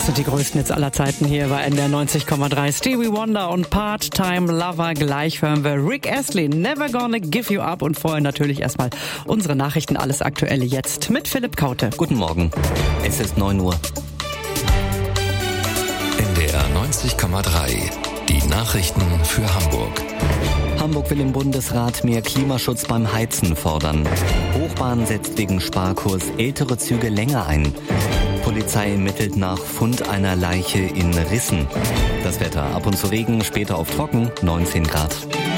Das sind die größten Hits aller Zeiten hier bei NDR 90,3. Stevie Wonder und Part-Time Lover. Gleich hören wir Rick Astley, Never Gonna Give You Up. Und vorher natürlich erstmal unsere Nachrichten, alles Aktuelle jetzt mit Philipp Kaute. Guten Morgen, es ist 9 Uhr. NDR 90,3, die Nachrichten für Hamburg. Hamburg will im Bundesrat mehr Klimaschutz beim Heizen fordern. Hochbahn setzt wegen Sparkurs ältere Züge länger ein. Polizei ermittelt nach Fund einer Leiche in Rissen. Das Wetter, ab und zu Regen, später auf trocken, 19 Grad.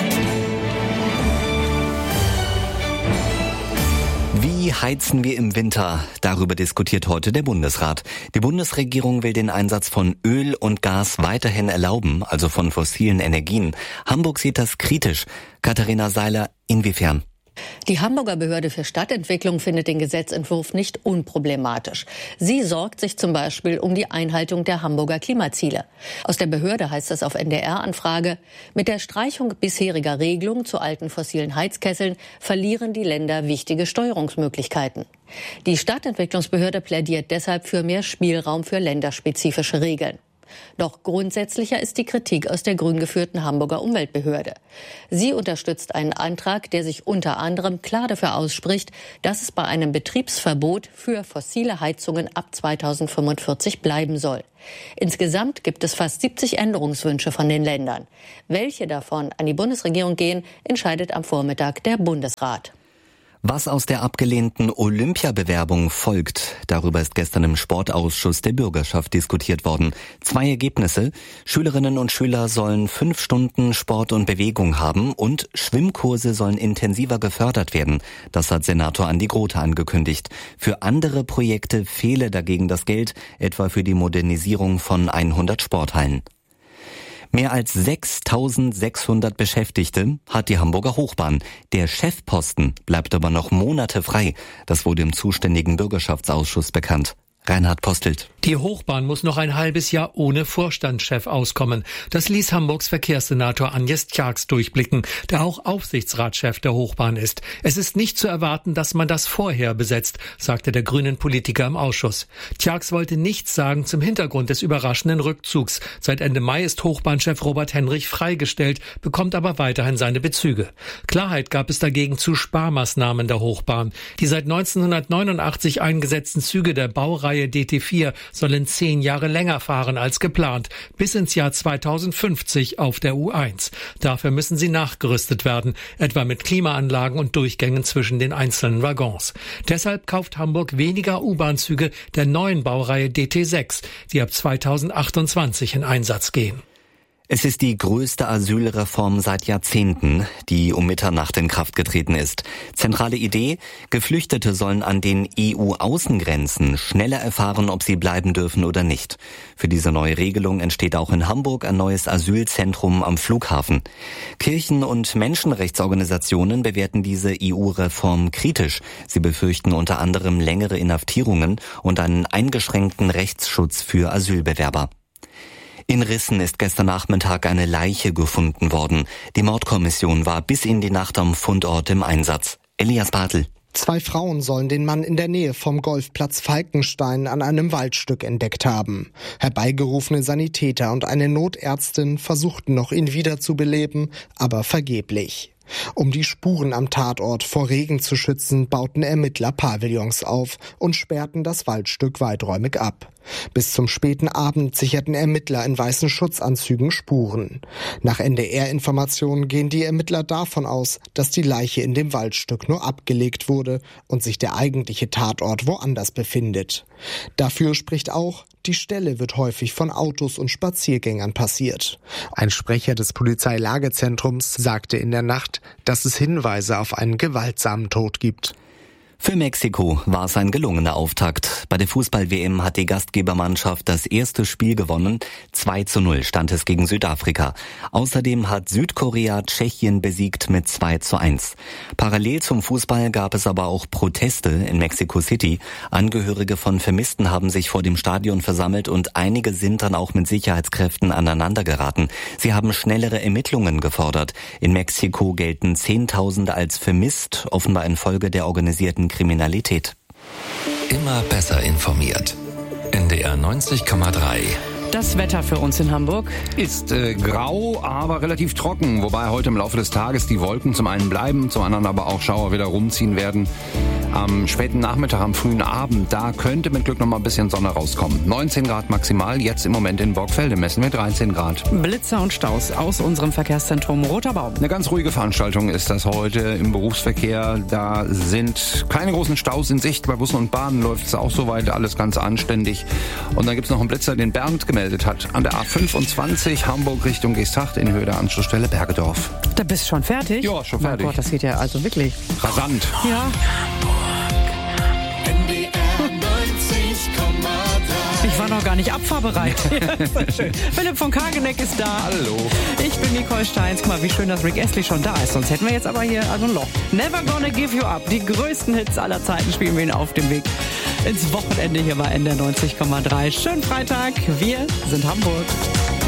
Wie heizen wir im Winter? Darüber diskutiert heute der Bundesrat. Die Bundesregierung will den Einsatz von Öl und Gas weiterhin erlauben, also von fossilen Energien. Hamburg sieht das kritisch. Katharina Seiler, inwiefern? Die Hamburger Behörde für Stadtentwicklung findet den Gesetzentwurf nicht unproblematisch. Sie sorgt sich zum Beispiel um die Einhaltung der Hamburger Klimaziele. Aus der Behörde heißt es auf NDR-Anfrage, mit der Streichung bisheriger Regelungen zu alten fossilen Heizkesseln verlieren die Länder wichtige Steuerungsmöglichkeiten. Die Stadtentwicklungsbehörde plädiert deshalb für mehr Spielraum für länderspezifische Regeln. Doch grundsätzlicher ist die Kritik aus der grün geführten Hamburger Umweltbehörde. Sie unterstützt einen Antrag, der sich unter anderem klar dafür ausspricht, dass es bei einem Betriebsverbot für fossile Heizungen ab 2045 bleiben soll. Insgesamt gibt es fast 70 Änderungswünsche von den Ländern. Welche davon an die Bundesregierung gehen, entscheidet am Vormittag der Bundesrat. Was aus der abgelehnten Olympiabewerbung folgt, darüber ist gestern im Sportausschuss der Bürgerschaft diskutiert worden. 2 Ergebnisse: Schülerinnen und Schüler sollen 5 Stunden Sport und Bewegung haben und Schwimmkurse sollen intensiver gefördert werden. Das hat Senator Andi Grote angekündigt. Für andere Projekte fehle dagegen das Geld, etwa für die Modernisierung von 100 Sporthallen. Mehr als 6.600 Beschäftigte hat die Hamburger Hochbahn. Der Chefposten bleibt aber noch Monate frei. Das wurde im zuständigen Bürgerschaftsausschuss bekannt. Reinhard Postelt. Die Hochbahn muss noch ein halbes Jahr ohne Vorstandschef auskommen. Das ließ Hamburgs Verkehrssenator Agnes Tjax durchblicken, der auch Aufsichtsratschef der Hochbahn ist. Es ist nicht zu erwarten, dass man das vorher besetzt, sagte der grünen Politiker im Ausschuss. Tjax wollte nichts sagen zum Hintergrund des überraschenden Rückzugs. Seit Ende Mai ist Hochbahnchef Robert Henrich freigestellt, bekommt aber weiterhin seine Bezüge. Klarheit gab es dagegen zu Sparmaßnahmen der Hochbahn. Die seit 1989 eingesetzten Züge der Baureihe DT4 sollen 10 Jahre länger fahren als geplant, bis ins Jahr 2050 auf der U1. Dafür müssen sie nachgerüstet werden, etwa mit Klimaanlagen und Durchgängen zwischen den einzelnen Waggons. Deshalb kauft Hamburg weniger U-Bahn-Züge der neuen Baureihe DT6, die ab 2028 in Einsatz gehen. Es ist die größte Asylreform seit Jahrzehnten, die um Mitternacht in Kraft getreten ist. Zentrale Idee: Geflüchtete sollen an den EU-Außengrenzen schneller erfahren, ob sie bleiben dürfen oder nicht. Für diese neue Regelung entsteht auch in Hamburg ein neues Asylzentrum am Flughafen. Kirchen- und Menschenrechtsorganisationen bewerten diese EU-Reform kritisch. Sie befürchten unter anderem längere Inhaftierungen und einen eingeschränkten Rechtsschutz für Asylbewerber. In Rissen ist gestern Nachmittag eine Leiche gefunden worden. Die Mordkommission war bis in die Nacht am Fundort im Einsatz. Elias Bartel. 2 Frauen sollen den Mann in der Nähe vom Golfplatz Falkenstein an einem Waldstück entdeckt haben. Herbeigerufene Sanitäter und eine Notärztin versuchten noch, ihn wiederzubeleben, aber vergeblich. Um die Spuren am Tatort vor Regen zu schützen, bauten Ermittler Pavillons auf und sperrten das Waldstück weiträumig ab. Bis zum späten Abend sicherten Ermittler in weißen Schutzanzügen Spuren. Nach NDR-Informationen gehen die Ermittler davon aus, dass die Leiche in dem Waldstück nur abgelegt wurde und sich der eigentliche Tatort woanders befindet. Dafür spricht auch, die Stelle wird häufig von Autos und Spaziergängern passiert. Ein Sprecher des Polizeilagezentrums sagte in der Nacht, dass es Hinweise auf einen gewaltsamen Tod gibt. Für Mexiko war es ein gelungener Auftakt. Bei der Fußball-WM hat die Gastgebermannschaft das erste Spiel gewonnen. 2:0 stand es gegen Südafrika. Außerdem hat Südkorea Tschechien besiegt mit 2:1. Parallel zum Fußball gab es aber auch Proteste in Mexico City. Angehörige von Vermissten haben sich vor dem Stadion versammelt und einige sind dann auch mit Sicherheitskräften aneinandergeraten. Sie haben schnellere Ermittlungen gefordert. In Mexiko gelten Zehntausende als vermisst, offenbar infolge der organisierten Kriminalität. Immer besser informiert. NDR NDR 90,3. Das Wetter für uns in Hamburg ist grau, aber relativ trocken, wobei heute im Laufe des Tages die Wolken zum einen bleiben, zum anderen aber auch Schauer wieder rumziehen werden. Am späten Nachmittag, am frühen Abend, da könnte mit Glück noch mal ein bisschen Sonne rauskommen. 19 Grad maximal, jetzt im Moment in Borgfelde messen wir 13 Grad. Blitzer und Staus aus unserem Verkehrszentrum Roter Baum. Eine ganz ruhige Veranstaltung ist das heute im Berufsverkehr. Da sind keine großen Staus in Sicht. Bei Bussen und Bahnen läuft es auch soweit alles ganz anständig. Und dann gibt es noch einen Blitzer, den Bernd gemeldet hat. An der A25 Hamburg Richtung Geesthacht in Höhe der Anschlussstelle Bergedorf. Da bist du schon fertig? Ja, schon fertig. Mein Gott, das geht ja also wirklich rasant. Ja. Ich war noch gar nicht abfahrbereit. Schön. Philipp von Kageneck ist da. Hallo. Ich bin Nicole Steins. Guck mal, wie schön, dass Rick Astley schon da ist. Sonst hätten wir jetzt aber hier also ein Loch. Never Gonna Give You Up. Die größten Hits aller Zeiten spielen wir ihn auf dem Weg ins Wochenende hier bei NDR 90,3. Schönen Freitag. Wir sind Hamburg.